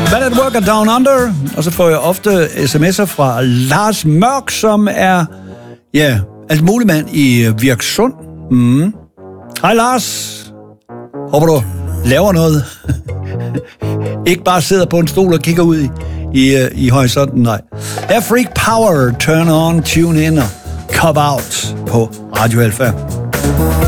Man at Work Down Under. Og så får jeg ofte sms'er fra Lars Mørk, som er, alt mulig mand i Virksund. Hej Lars. Håber du laver noget. Ikke bare sidder på en stol og kigger ud i horisonten, nej. Her Freak Power, Turn On, Tune In og Cop Out på Radio Alpha.